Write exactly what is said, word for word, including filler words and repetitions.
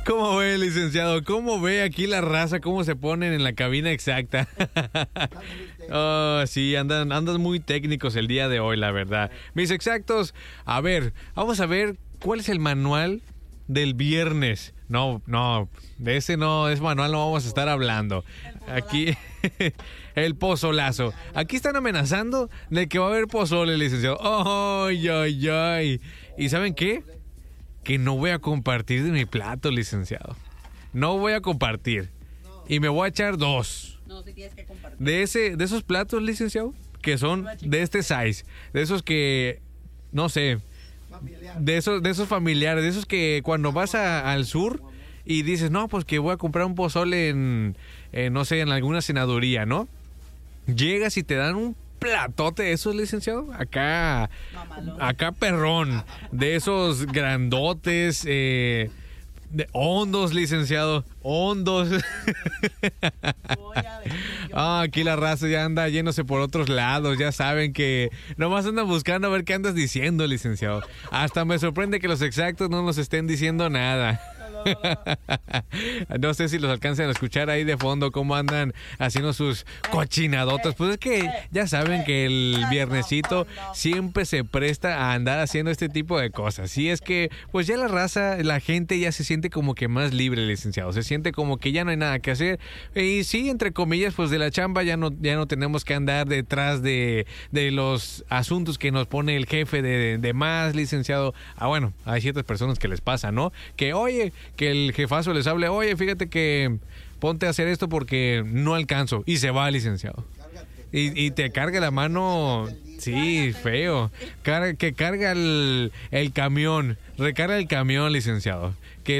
¿Cómo ve, licenciado? ¿Cómo ve aquí la raza? ¿Cómo se ponen en la cabina exacta? Oh, sí, andan, andan muy técnicos el día de hoy, la verdad. Mis exactos, a ver, vamos a ver cuál es el manual del viernes. No, no, de ese no, es manual, no vamos a estar hablando. Aquí, el pozolazo. Aquí están amenazando de que va a haber pozole, licenciado. ¡Ay, ay, ay! ¿Y saben qué? Que no voy a compartir de mi plato, licenciado. No voy a compartir. Y me voy a echar dos. No, si tienes que compartir. De ese, de esos platos, licenciado, que son de este size. De esos que, no sé, de esos, de esos familiares, de esos que cuando vas a, al sur y dices, no, pues que voy a comprar un pozole en, en, no sé, en alguna senaduría, ¿no? Llegas y te dan un platote de esos, licenciado, acá, Mamalón. acá perrón, de esos grandotes, eh, de hondos, licenciado, hondos. Voy a ver. Ah, aquí la raza ya anda yéndose por otros lados, ya saben que nomás andan buscando a ver qué andas diciendo, licenciado. Hasta me sorprende que los exactos no nos estén diciendo nada. No sé si los alcancen a escuchar ahí de fondo cómo andan haciendo sus cochinadotas. Pues es que ya saben que el viernesito siempre se presta a andar haciendo este tipo de cosas. Sí, es que pues ya la raza, la gente ya se siente como que más libre, licenciado. Se siente como que ya no hay nada que hacer. Y sí, entre comillas, pues de la chamba ya no, ya no tenemos que andar detrás de, de los asuntos que nos pone el jefe de, de más, licenciado. Ah, bueno, hay ciertas personas que les pasa, ¿no? Que oye, que el jefazo les hable, oye, fíjate que ponte a hacer esto porque no alcanzo. Y se va, licenciado. Y, y te carga la mano, sí, feo. Car- que carga el, el camión, recarga el camión, licenciado. Que